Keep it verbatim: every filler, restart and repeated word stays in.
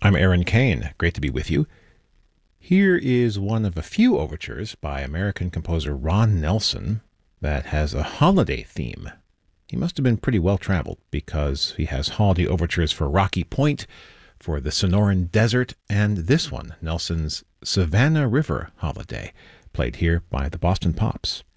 I'm Aaron Kane. Great to be with you. Here is one of a few overtures by American composer Ron Nelson that has a holiday theme. He must have been pretty well traveled because he has holiday overtures for Rocky Point, for the Sonoran Desert, and this one, Nelson's Savannah River Holiday, played here by the Boston Pops.